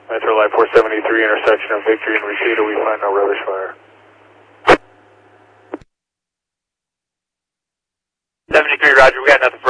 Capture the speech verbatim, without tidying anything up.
Metro Light four seventy-three, intersection of Victory and Reseda, we find no rubbish fire. seventy-three, roger, we got nothing